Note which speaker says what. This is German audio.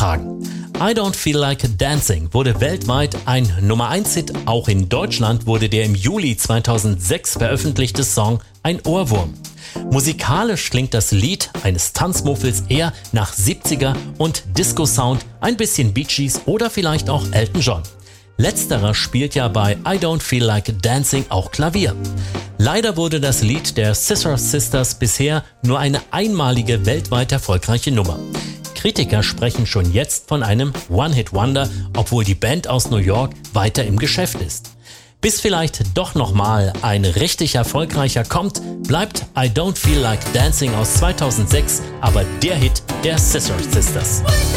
Speaker 1: übertragen. I Don't Feel Like Dancing wurde weltweit ein Nummer-1-Hit, auch in Deutschland wurde der im Juli 2006 veröffentlichte Song ein Ohrwurm. Musikalisch klingt das Lied eines Tanzmuffels eher nach 70er und Disco-Sound, ein bisschen Bee Gees oder vielleicht auch Elton John. Letzterer spielt ja bei I Don't Feel Like Dancing auch Klavier. Leider wurde das Lied der Scissor Sisters bisher nur eine einmalige weltweit erfolgreiche Nummer. Kritiker sprechen schon jetzt von einem One-Hit-Wonder, obwohl die Band aus New York weiter im Geschäft ist. Bis vielleicht doch nochmal ein richtig erfolgreicher kommt, bleibt I Don't Feel Like Dancing aus 2006 aber der Hit der Scissor Sisters.